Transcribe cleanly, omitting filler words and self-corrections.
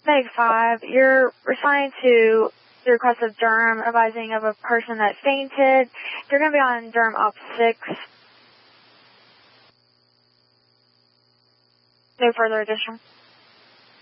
Meg 5, you're responding to the request of Durham, advising of a person that fainted. You're going to be on Durham Op 6. No further additional.